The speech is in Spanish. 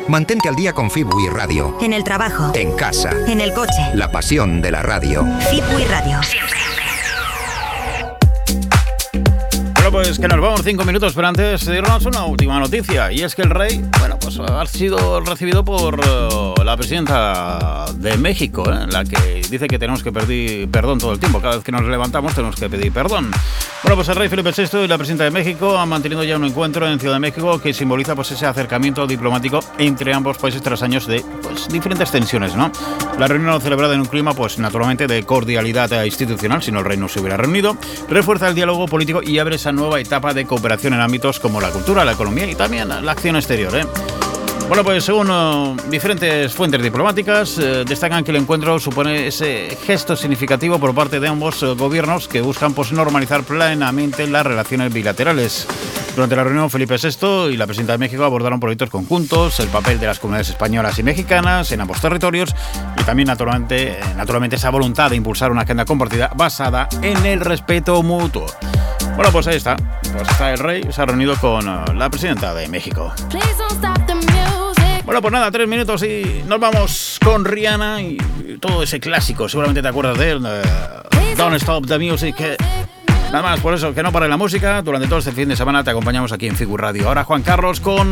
Mantente al día con Fibui Radio. En el trabajo. En casa. En el coche. La pasión de la radio. Fibui Radio. Siempre. Bueno, pues que nos vamos 5 minutos, pero antes de irnos una última noticia. Y es que el rey, bueno, pues ha sido recibido por la presidenta de México, la que dice que tenemos que pedir perdón todo el tiempo. Cada vez que nos levantamos tenemos que pedir perdón. Bueno, pues el rey Felipe VI y la presidenta de México han mantenido ya un encuentro en Ciudad de México que simboliza pues ese acercamiento diplomático entre ambos países tras años de pues diferentes tensiones, ¿no? La reunión celebrada en un clima pues naturalmente de cordialidad institucional, si no el rey no se hubiera reunido, refuerza el diálogo político y abre esa nueva etapa de cooperación en ámbitos como la cultura, la economía y también la acción exterior, Bueno, pues según diferentes fuentes diplomáticas, destacan que el encuentro supone ese gesto significativo por parte de ambos gobiernos que buscan pues normalizar plenamente las relaciones bilaterales. Durante la reunión, Felipe VI y la presidenta de México abordaron proyectos conjuntos, el papel de las comunidades españolas y mexicanas en ambos territorios y también, naturalmente, esa voluntad de impulsar una agenda compartida basada en el respeto mutuo. Bueno, pues ahí está. Pues está el rey, se ha reunido con la presidenta de México. Bueno, pues nada, 3 minutos y nos vamos con Rihanna y todo ese clásico. Seguramente te acuerdas de él. Don't Stop the Music. Nada más, por eso, que no pare la música. Durante todo este fin de semana te acompañamos aquí en Fibui Radio. Ahora Juan Carlos con